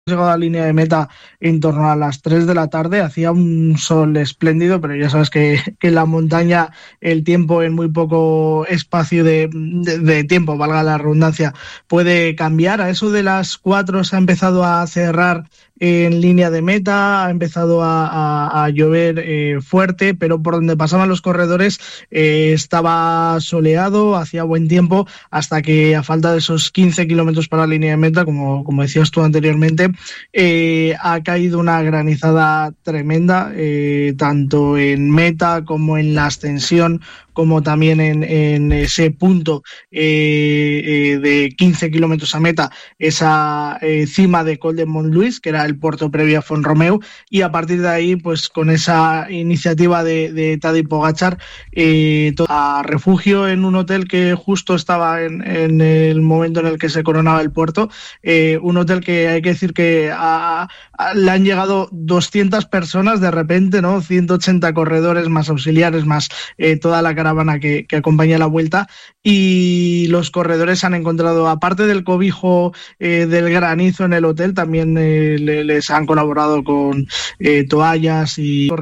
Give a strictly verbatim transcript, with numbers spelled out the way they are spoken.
llegado a la línea de meta en torno a las tres de la tarde, hacía un sol espléndido, pero ya sabes que, que en la montaña el tiempo en muy poco espacio de, de, de tiempo, valga la redundancia, puede cambiar. A eso de las cuatro se ha empezado a cerrar en línea de meta, ha empezado a, a, a llover eh, fuerte, pero por donde pasaban los corredores eh, estaba soleado, hacía buen tiempo, hasta que a falta de esos quince kilómetros para la línea de meta, como, como decías tú anteriormente, eh, ha caído una granizada tremenda, eh, tanto en meta como en la ascensión, como también en, en ese punto eh, eh, de quince kilómetros a meta, esa eh, cima de Col de Montluís, que era el puerto previo a Font-Romeu, y a partir de ahí, pues con esa iniciativa de, de Tadej Pogačar, eh, a refugio en un hotel que justo estaba en, en el momento en el que se coronaba el puerto, eh, un hotel que hay que decir que a, a, le han llegado doscientas personas de repente, ¿no? ciento ochenta corredores más auxiliares, más eh, toda la caravana que, que acompaña la vuelta, y los corredores han encontrado, aparte del cobijo eh, del granizo en el hotel, también eh, le, les han colaborado con eh, toallas y